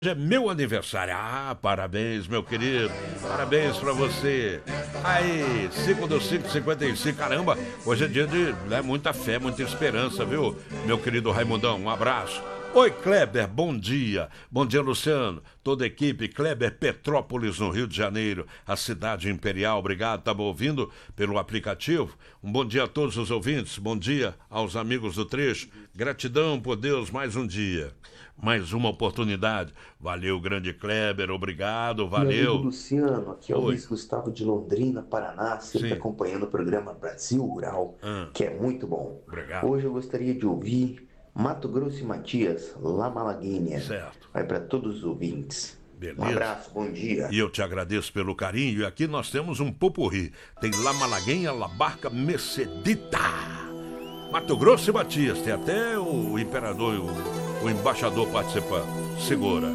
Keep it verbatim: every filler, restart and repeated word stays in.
Hoje é meu aniversário. Ah, parabéns, meu querido. Parabéns pra você. Aí, cinco do cinco, cinquenta e cinco. Caramba, hoje é dia de né, muita fé, muita esperança, viu? Meu querido Raimundão, um abraço. Oi, Kleber, bom dia. Bom dia, Luciano. Toda a equipe, Kleber Petrópolis, no Rio de Janeiro, a cidade imperial. Obrigado, estava ouvindo pelo aplicativo. Um bom dia a todos os ouvintes. Bom dia aos amigos do trecho. Gratidão por Deus, mais um dia. Mais uma oportunidade. Valeu, grande Kleber, obrigado, Meu amigo valeu. Luciano, aqui é o Oi. Luiz Gustavo de Londrina, Paraná, sempre Sim. acompanhando o programa Brasil Rural, Ah, que é muito bom. obrigado. Hoje eu gostaria de ouvir Mato Grosso e Matias, La Malaguinha. Certo. Vai para todos os ouvintes. Um Beleza. abraço, bom dia. E eu te agradeço pelo carinho. E aqui nós temos um popurrí. Tem La Malaguenha, La Barca, Mercedita. Mato Grosso e Matias. Tem até o imperador e o, o embaixador participando. Segura.